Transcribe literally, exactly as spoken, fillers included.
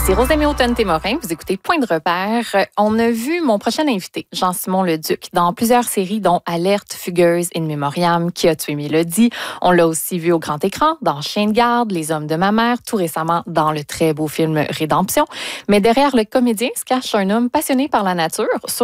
Ici Rosemée Automne-Témorin, vous écoutez Point de repère. On a vu mon prochain invité, Jean-Simon Leduc, dans plusieurs séries dont Alerte, Fugueuse, In Memoriam, Qui a tué Mélodie. On l'a aussi vu au grand écran dans Chien de garde, Les hommes de ma mère, tout récemment dans le très beau film Rédemption. Mais derrière le comédien se cache un homme passionné par la nature,